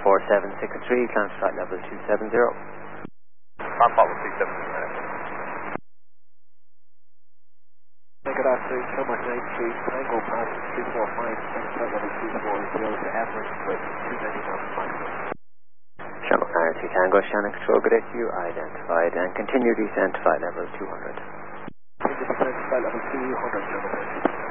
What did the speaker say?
4763, climb to flight level 270. Climb level 270. Good afternoon, Shamrock 93, Tango Pilot 245, flight level 240 to Everest with 290 knots maximum. Shamrock 93, Tango, Shannon Control, good day to you, identified, and continue descent to flight level 200. Continue descent to flight level 200, Shamrock 93.